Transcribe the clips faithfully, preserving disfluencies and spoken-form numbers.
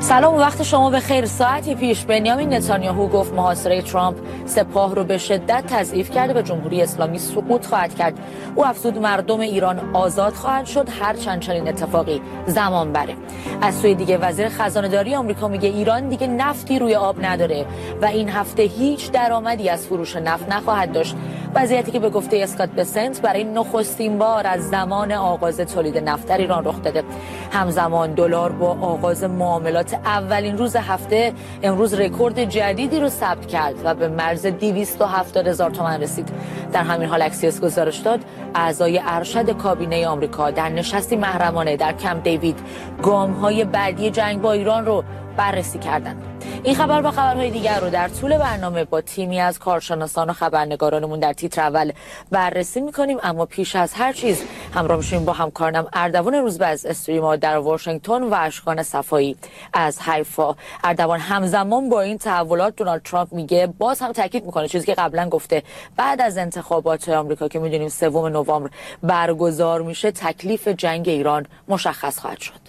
سلام و وقت شما بخیر. ساعتی پیش بنیامین نتانیاهو گفت محاصره ترامپ سپاه رو به شدت تضعیف کرده و جمهوری اسلامی سقوط خواهد کرد. او افزود مردم ایران آزاد خواهند شد هر چند چنین اتفاقی زمان بره. از سوی دیگه وزیر خزانه‌داری آمریکا میگه ایران دیگه نفتی روی آب نداره و این هفته هیچ درآمدی از فروش نفت نخواهد داشت. وضعیتی که به گفته اسکات بسنت برای نخستین بار از زمان آغاز تولید نفت در ایران رخ داده. همزمان دلار با آغاز معاملات اولین روز هفته امروز رکورد جدیدی رو ثبت کرد و به مرز دویست و هفتاد هزار تومان رسید. در همین حال اکسیوس گزارش داد اعضای ارشد کابینه آمریکا در نشستی محرمانه در کمپ دیوید گام‌های بعدی جنگ با ایران رو بررسی کردند. این خبر و خبرهای دیگر رو در طول برنامه با تیمی از کارشناسان و خبرنگارانمون در تیتر اول بررسی می‌کنیم، اما پیش از هر چیز همراه می‌شیم با همکارانم اردوان روزبه از استریم در واشنگتن و اشکان صفایی از حیفا. اردوان، همزمان با این تحولات دونالد ترامپ میگه، باز هم تاکید میکنه چیزی که قبلا گفته، بعد از انتخابات آمریکا که میدونیم سوم نوامبر برگزار میشه تکلیف جنگ ایران مشخص خواهد شد.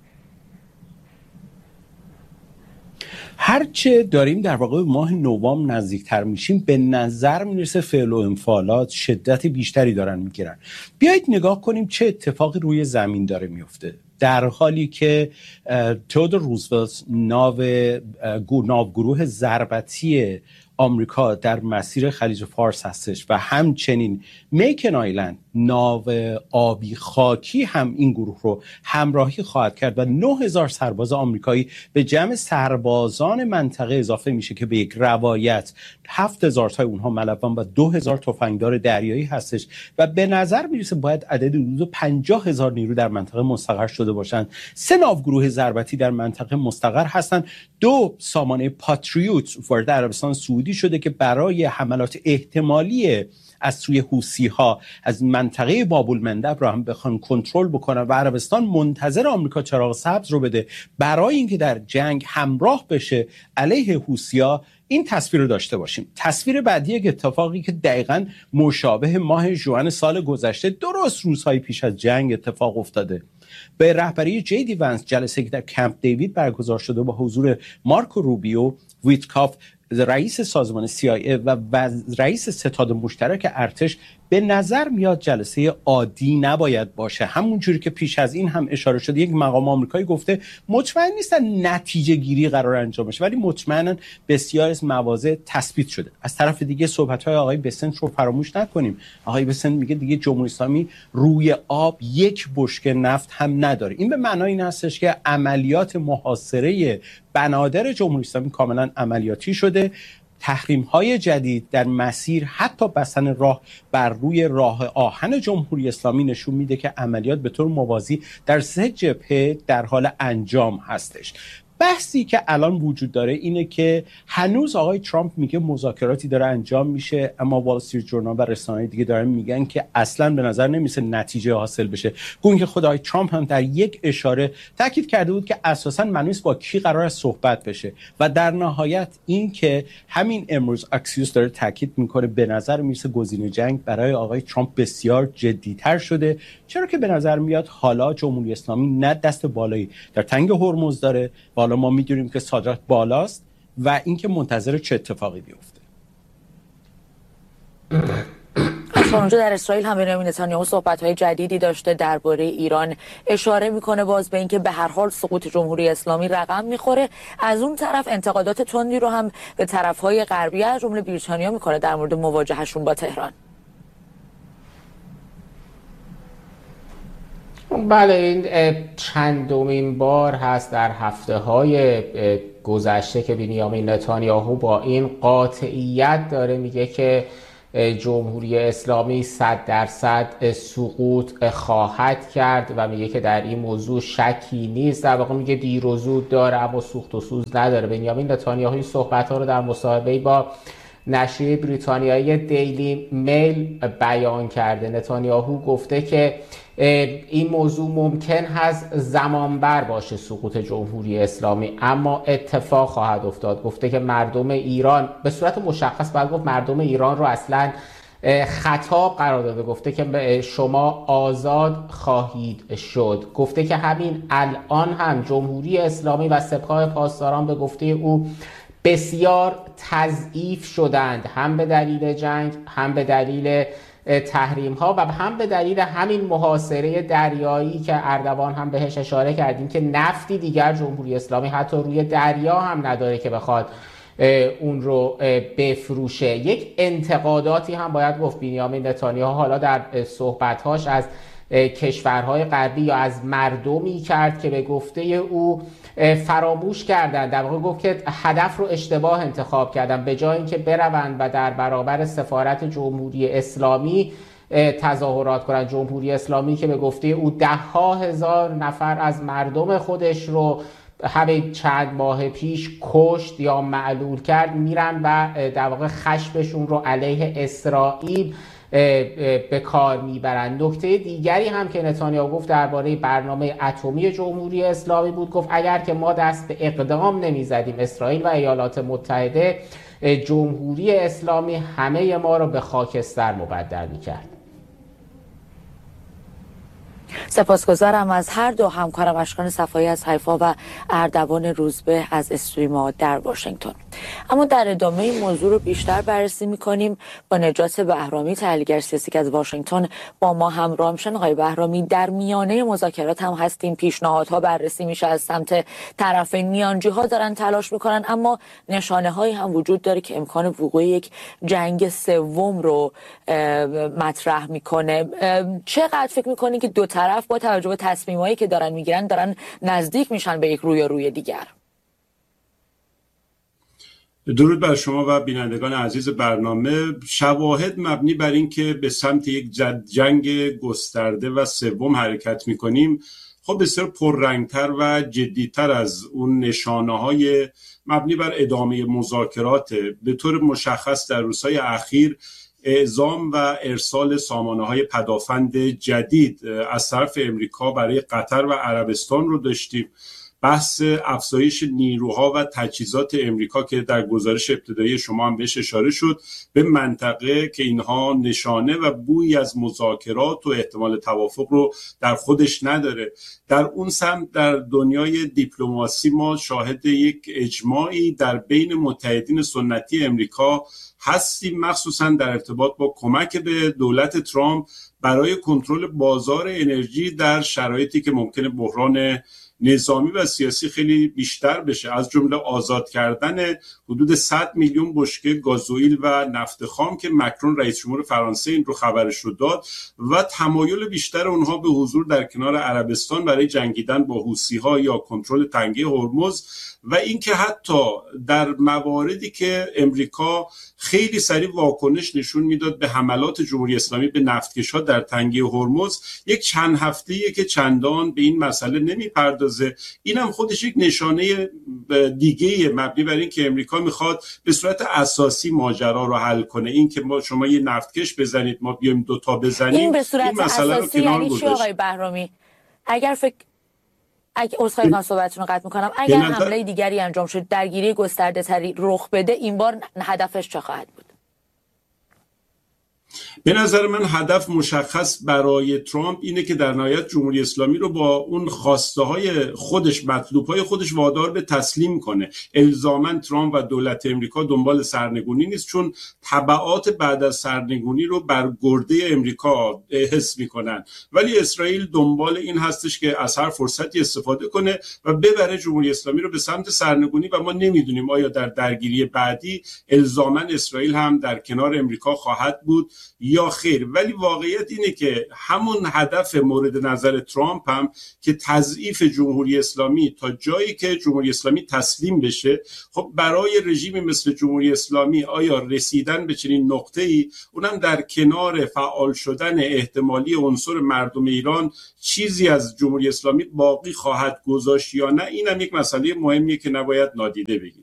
هرچه داریم در واقع ماه نوامبر نزدیکتر میشیم به نظر میرسه فعل و انفعالات شدت بیشتری دارن میگیرن. بیایید نگاه کنیم چه اتفاقی روی زمین داره میفته. در حالی که تئودور روزولت ناو ناوگروه ضربتی آمریکا در مسیر خلیج فارس هستش و همچنین میکن آیلند ناو آبی خاکی هم این گروه رو همراهی خواهد کرد و نه هزار سرباز آمریکایی به جمع سربازان منطقه اضافه میشه که به یک روایت هفت هزار تای اونها ملوان و دو هزار تفنگدار دریایی هستش و به نظر میرسه باید عدد حدود پنجاه هزار نیرو در منطقه مستقر شده باشند. سه ناوگروه ضربتی در منطقه مستقر هستند. دو سامانه پاتریوت وارد عربستان سعودی شده که برای حملات احتمالی از سوی حوثی ها از منطقه باب المندب رو هم بخوان کنترل بکنن و عربستان منتظر آمریکا چراغ سبز رو بده برای اینکه در جنگ همراه بشه علیه حوثی ها. این تصویر رو داشته باشیم. تصویر بعدی یک اتفاقی که دقیقاً مشابه ماه ژوئن سال گذشته درست روزهای پیش از جنگ اتفاق افتاده. به رهبری جی دی ونس جلسه که در کمپ دیوید برگزار شده با حضور مارکو روبیو، ویتکاف رئیس سازمان سی آی ای و رئیس ستاد مشترک ارتش، به نظر میاد جلسه عادی نباید باشه. همونجوری که پیش از این هم اشاره شده یک مقام آمریکایی گفته مطمئن نیستن نتیجه گیری قرار انجام بشه ولی مطمئنن بسیار از مواضع تثبیت شده. از طرف دیگه صحبت‌های آقای بسنت رو فراموش نکنیم. آقای بسنت میگه دیگه جمهوری اسلامی روی آب یک بشکه نفت هم نداره. این به معنای این هستش که عملیات محاصره بنادر جمهوری اسلامی کاملا عملیاتی شده. تحریم‌های جدید در مسیر حتی بستن راه بر روی راه آهن جمهوری اسلامی نشون میده که عملیات به طور موازی در سه جبهه در حال انجام هستش. بحثی که الان وجود داره اینه که هنوز آقای ترامپ میگه مذاکراتی داره انجام میشه، اما وال استریت ژورنال و رسانه‌های دیگه دارن میگن که اصلا به نظر نمیسه نتیجه حاصل بشه. گویا که خود آقای ترامپ هم در یک اشاره تاکید کرده بود که اساسا معلوم نیست با کی قرار است صحبت بشه و در نهایت این که همین امروز اکسیوس داره تاکید میکنه به نظر میرسه گزینه جنگ برای آقای ترامپ بسیار جدی‌تر شده، چرا که به نظر میاد حالا جمهوری اسلامی نه دست بالایی در تنگ هرمز داره، حالا ما میدونیم که صادرات بالاست و اینکه منتظر چه اتفاقی بیفته. از اونجا در اسرائیل هم بنیامین نتانیاهو صحبت‌های جدیدی داشته درباره ایران، اشاره میکنه باز به اینکه به هر حال سقوط جمهوری اسلامی رقم میخوره. از اون طرف انتقادات تندی رو هم به طرف‌های غربی از جمله بریتانیا میکنه در مورد مواجهشون با تهران. بله، این چندمین بار هست در هفته‌های گذشته که بنیامین نتانیاهو با این قاطعیت داره میگه که جمهوری اسلامی صد درصد سقوط خواهد کرد و میگه که در این موضوع شکی نیست. در واقع میگه دیر و زود داره اما سوخت و سوز نداره. بنیامین نتانیاهو این صحبت‌ها رو در مصاحبه‌ای با نشریه بریتانیایی دیلی میل بیان کرده. نتانیاهو گفته که این موضوع ممکن هست زمان بر باشه سقوط جمهوری اسلامی، اما اتفاق خواهد افتاد. گفته که مردم ایران به صورت مشخص باید گفت مردم ایران رو اصلا خطاب قرار داده، گفته که شما آزاد خواهید شد. گفته که همین الان هم جمهوری اسلامی و سپاه پاسداران به گفته او بسیار تضعیف شدند، هم به دلیل جنگ، هم به دلیل تحریم ها و هم به دلیل همین محاصره دریایی که اردوان هم بهش اشاره کردیم که نفتی دیگر جمهوری اسلامی حتی روی دریا هم نداره که بخواد اون رو بفروشه. یک انتقاداتی هم باید گفت بنیامین نتانیاهو حالا در صحبت‌هاش از کشورهای غربی یا از مردمی کرد که به گفته او فراموش کردن، در واقع گفت که هدف رو اشتباه انتخاب کردن، به جای اینکه بروند و در برابر سفارت جمهوری اسلامی تظاهرات کنند. جمهوری اسلامی که به گفته او ده ها هزار نفر از مردم خودش رو همین چند ماه پیش کشت یا معلول کرد، میرن و در واقع خشمشون رو علیه اسرائیل به کار میبرند. نکته دیگری هم که نتانیاهو گفت درباره برنامه اتمی جمهوری اسلامی بود. گفت اگر که ما دست به اقدام نمیزدیم، اسرائیل و ایالات متحده، جمهوری اسلامی همه ما رو به خاکستر مبدل میکرد. سپاسگزارم از هر دو همکارم، اشکان صفایی از حیفا و اردوان روزبه از استریما در واشنگتن. اما در ادامه این موضوع رو بیشتر بررسی می‌کنیم با نجات بهرامی، تحلیلگر سیاسی که از واشنگتن با ما همراه میشن. آقای بهرامی، در میانه مذاکرات هم هستیم، پیشنهادها بررسی میشه از سمت طرفین، میانجی‌ها دارن تلاش میکنن، اما نشانه‌هایی هم وجود داره که امکان وقوع یک جنگ سوم رو مطرح میکنه. چقدر فکر میکنی که دو طرف با توجه به تصمیمایی که دارن میگیرن دارن نزدیک میشن به یک روی روی دیگر؟ درود بر شما و بینندگان عزیز برنامه. شواهد مبنی بر این که به سمت یک جنگ گسترده و سوم حرکت میکنیم خب بسیار پررنگتر و جدیتر از اون نشانه‌های مبنی بر ادامه مذاکرات. به طور مشخص در روزهای اخیر اعزام و ارسال سامانه‌های پدافند جدید از طرف امریکا برای قطر و عربستان رو داشتیم. بحث افزایش نیروها و تجهیزات امریکا که در گزارش ابتدایی شما هم بهش اشاره شد به منطقه، که اینها نشانه و بویی از مذاکرات و احتمال توافق رو در خودش نداره. در اون سمت در دنیای دیپلماسی ما شاهد یک اجماعی در بین متحدین سنتی امریکا هستیم، مخصوصا در ارتباط با کمک به دولت ترامپ برای کنترل بازار انرژی در شرایطی که ممکنه بحران نظامی و سیاسی خیلی بیشتر بشه، از جمله آزاد کردن حدود صد میلیون بشکه گازوئیل و نفت خام که مکرون رئیس جمهور فرانسه این رو خبرش رو داد و تمایل بیشتر اونها به حضور در کنار عربستان برای جنگیدن با حوثی‌ها یا کنترل تنگه هرمز، و اینکه حتی در مواردی که امریکا خیلی سریع واکنش نشون میداد به حملات جمهوری اسلامی به نفتکش‌ها در تنگه هرمز، یک چند هفته‌ایه که چندان به این مسئله نمیپردازه. اینم خودش یک نشانه دیگه مبنی بر این که امریکا میخواد به صورت اساسی ماجرا رو حل کنه. این که ما شما یه نفتکش بزنید ما بیایم دوتا بزنیم، این به صورت این اساسی یعنی چی آقای بهرامی؟ اگر فکر اگه اصخایی من صحبتتون رو قطع میکنم، اگر حمله دیگری انجام شد، درگیری گسترده تری رخ بده، این بار هدفش چه خواهد بود؟ به نظر من هدف مشخص برای ترامپ اینه که در نهایت جمهوری اسلامی رو با اون خواسته های خودش، مطلوب های خودش وادار به تسلیم کنه. الزاماً ترامپ و دولت امریکا دنبال سرنگونی نیست، چون تبعات بعد از سرنگونی رو بر گرده امریکا حس میکنن، ولی اسرائیل دنبال این هستش که از هر فرصتی استفاده کنه و ببره جمهوری اسلامی رو به سمت سرنگونی، و ما نمیدونیم آیا در درگیری بعدی الزاماً اسرائیل هم در کنار امریکا خواهد بود یا خیر. ولی واقعیت اینه که همون هدف مورد نظر ترامپ هم که تضعیف جمهوری اسلامی تا جایی که جمهوری اسلامی تسلیم بشه، خب برای رژیمی مثل جمهوری اسلامی آیا رسیدن به چنین نقطه‌ای، اونم در کنار فعال شدن احتمالی عنصر مردم ایران، چیزی از جمهوری اسلامی باقی خواهد گذاشت یا نه، اینم یک مسئله مهمیه که نباید نادیده بگیریم.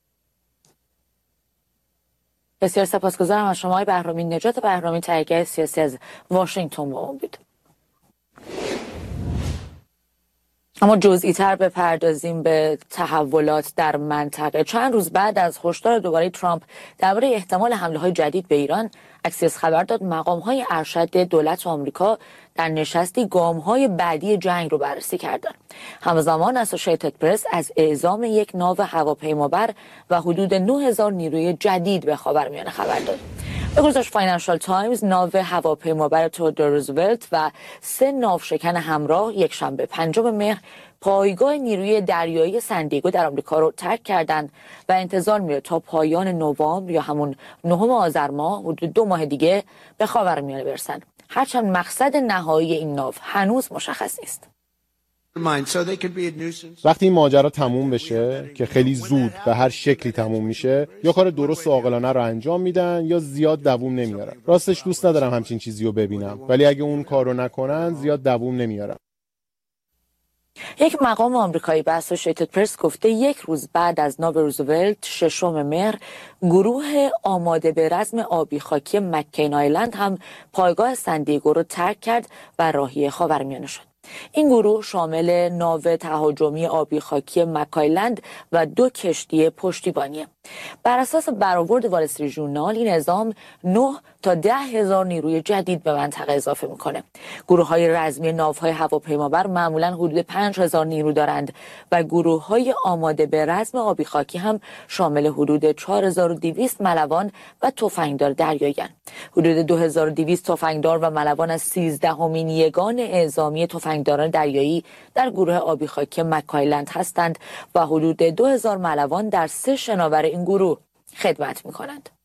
بسیار سپاسگزارم از شما آقای بهرامی. نجات بهرامی، تحلیلگر سیاسی از واشنگتن با ما بود. اما جزئی تر بپردازیم به تحولات در منطقه. چند روز بعد از هشدار دوباره ترامپ درباره احتمال حمله های جدید به ایران، اکسیوس خبر داد مقام های ارشد دولت آمریکا در نشستی گام های بعدی جنگ رو بررسی کردند. همزمان اسوسییتد پرس از اعزام یک ناو هواپیمابر و حدود نه هزار نیروی جدید به خاورمیانه خبر داد. به گزارش فاینانشال تایمز، ناو هواپیمابر تئودور روزولت و سه ناوشکن همراه یک شنبه پنجم مهر پایگاه نیروی دریایی سندیگو در آمریکا رو ترک کردند و انتظار میره تا پایان نوامبر یا همون نهم آذر ماه، حدود دو ماه دیگه، به خاورمیانه برسن. هرچند مقصد نهایی این ناو هنوز مشخص نیست. وقتی این ماجرا تموم بشه که خیلی زود به هر شکلی تموم میشه، یا کار درست و عاقلانه رو انجام میدن یا زیاد دووم نمیارن. راستش دوست ندارم همچین چیزی رو ببینم، ولی اگه اون کارو نکنن زیاد دووم نمیارن. یک مقام آمریکایی به اسوسییتد پرس گفته یک روز بعد از ناو روزولت ششم مهر، گروه آماده به رزم آبی خاکی مکین آیلند هم پایگاه سندیگو رو ترک کرد و راهی خاورمیانه شد. این گروه شامل ناو تهاجمی آبی خاکی مکایلند و دو کشتی پشتیبانیه. بر اساس برآورد وال استریت ژورنال، این نظام نه تا ده هزار نیروی جدید به منطقه اضافه میکنه. گروه های رزمی ناوهای هواپیمابر معمولا حدود پنج هزار نیرو دارند و گروه های آماده به رزم آبی خاکی هم شامل حدود چهار هزار و دویست ملوان و تفنگدار دریایی هستند. حدود دو هزار و دویست تفنگدار و ملوان از سیزدهمین یگان اعزامی تفنگداران دریایی در گروه آبی خاکی مکایلند هستند و حدود دو هزار ملوان در سه شناور این گروه خدمت می‌کنند.